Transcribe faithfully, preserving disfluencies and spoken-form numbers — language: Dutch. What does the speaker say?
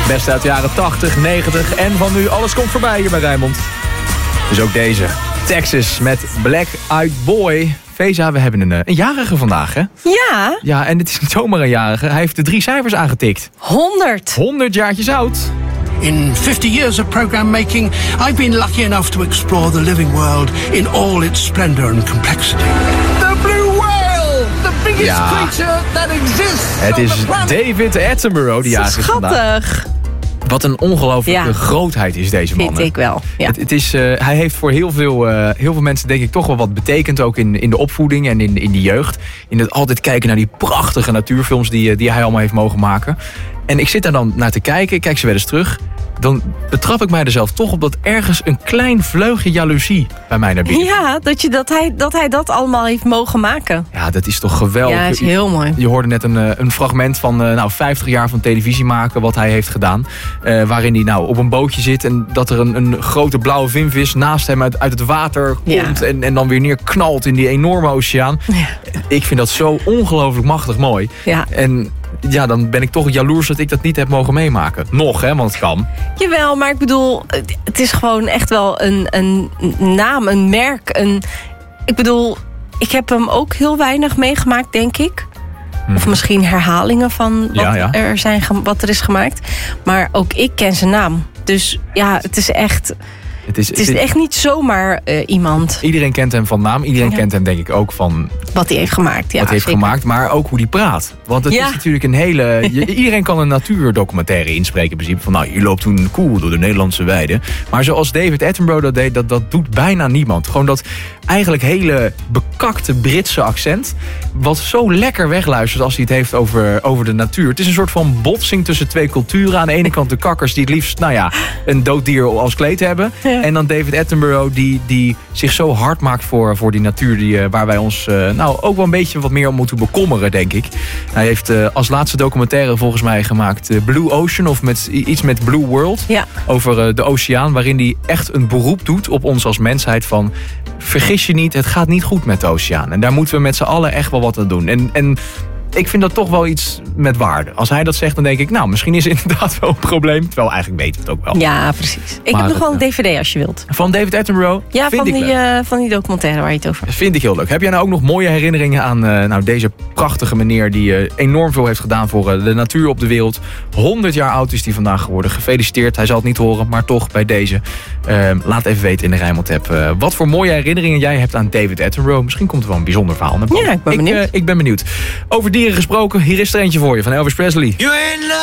Best uit de jaren tachtig, negentig en van nu. Alles komt voorbij hier bij Rijnmond. Dus ook deze. Texas met Black Eyed Boy. Feza, we hebben een, een jarige vandaag, hè? Ja. Ja, en het is niet zomaar een jarige. Hij heeft de drie cijfers aangetikt. honderd. honderd jaartjes oud. In fifty years of program making, I've been lucky enough to explore the living world in all its splendor and complexity. The blue whale, the biggest Ja. creature that exists. Het is on the planet. David Attenborough die jarig is vandaag. Schattig. Wat een ongelofelijke Ja. grootheid is deze man. Vind hè? ik wel. Ja. Het, het is, uh, hij heeft voor heel veel, uh, heel veel mensen denk ik toch wel wat betekend. Ook in, in de opvoeding en in, in de jeugd. In het altijd kijken naar die prachtige natuurfilms die, uh, die hij allemaal heeft mogen maken. En ik zit daar dan naar te kijken. Ik kijk ze wel eens terug. Dan betrap ik mij er zelf toch op dat ergens een klein vleugje jaloezie bij mij naar binnen. Ja, dat, je, dat, hij, dat hij dat allemaal heeft mogen maken. Ja, dat is toch geweldig. Ja, is heel mooi. Je hoorde net een, uh, een fragment van uh, nou, vijftig jaar van televisie maken, wat hij heeft gedaan. Uh, waarin hij nou op een bootje zit en dat er een, een grote blauwe vinvis naast hem uit, uit het water komt. Ja. En, en dan weer neerknalt in die enorme oceaan. Ja. Ik vind dat zo ongelooflijk machtig mooi. Ja. En ja, dan ben ik toch jaloers dat ik dat niet heb mogen meemaken. Nog, hè, want het kan. Jawel, maar ik bedoel, het is gewoon echt wel een, een naam, een merk. Een, ik bedoel, ik heb hem ook heel weinig meegemaakt, denk ik. Hmm. Of misschien herhalingen van wat, Ja, ja. Er, zijn, ge- wat er is gemaakt. Maar ook ik ken zijn naam. Dus ja, het is echt, Het is, het is echt niet zomaar uh, iemand Iedereen kent hem van naam. Iedereen Ja. kent hem denk ik ook van wat hij heeft gemaakt. Ja, wat hij heeft zeker. gemaakt, maar ook hoe hij praat. Want het Ja. is natuurlijk een hele... je- iedereen kan een natuurdocumentaire inspreken in principe. Van nou, je loopt toen cool door de Nederlandse weide. Maar zoals David Attenborough dat deed, dat, dat doet bijna niemand. Gewoon dat eigenlijk hele bekakte Britse accent. Wat zo lekker wegluistert als hij het heeft over, over de natuur. Het is een soort van botsing tussen twee culturen. Aan de ene kant de kakkers die het liefst, nou ja, een dood dier als kleed hebben. Ja. En dan David Attenborough die, die zich zo hard maakt voor, voor die natuur. Die, uh, waar wij ons uh, nou ook wel een beetje wat meer om moeten bekommeren, denk ik. Hij heeft uh, als laatste documentaire volgens mij gemaakt uh, Blue Ocean. Of met, iets met Blue World. Ja. Over uh, de oceaan. Waarin hij echt een beroep doet op ons als mensheid van... vergis je niet, het gaat niet goed met de oceaan. En daar moeten we met z'n allen echt wel wat aan doen. En... en ik vind dat toch wel iets met waarde. Als hij dat zegt, dan denk ik, nou, misschien is het inderdaad wel een probleem. Terwijl eigenlijk weten we het ook wel. Ja, precies. Ik Maar heb nog wel een het, D V D als je wilt. Van David Attenborough Ja, vind van ik die, leuk. uh, van die documentaire waar je het over hebt. Vind ik heel leuk. Heb jij nou ook nog mooie herinneringen aan uh, nou, deze prachtige meneer... die uh, enorm veel heeft gedaan voor uh, de natuur op de wereld. honderd jaar oud is hij vandaag geworden. Gefeliciteerd. Hij zal het niet horen, maar toch bij deze. Uh, laat even weten in de Rijnmond-app uh, wat voor mooie herinneringen jij hebt aan David Attenborough. Misschien komt er wel een bijzonder verhaal naar boven. Ja, ik ben benieuwd. Ik, uh, ik ben benieuwd. Over dieren gesproken, hier is er eentje voor je van Elvis Presley. You ain't